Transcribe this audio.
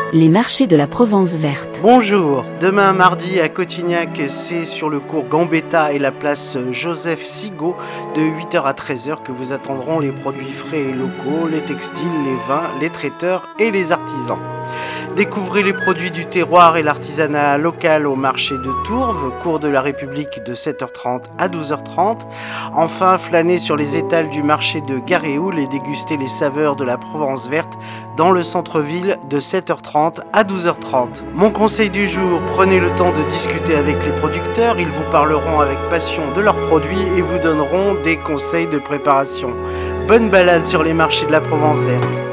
Les marchés de la Provence verte. Bonjour, demain mardi à Cotignac, c'est sur le cours Gambetta et la place Joseph Sigaud de 8h à 13h que vous attendront les produits frais et locaux, les textiles, les vins, les traiteurs et les artisans. Découvrez les produits du terroir et l'artisanat local au marché de Tourves, cours de la République de 7h30 à 12h30. Enfin, flânez sur les étals du marché de Garéoul et dégustez les saveurs de la Provence verte dans le centre-ville de 7h30 à 12h30. Mon conseil du jour, prenez le temps de discuter avec les producteurs, ils vous parleront avec passion de leurs produits et vous donneront des conseils de préparation. Bonne balade sur les marchés de la Provence verte.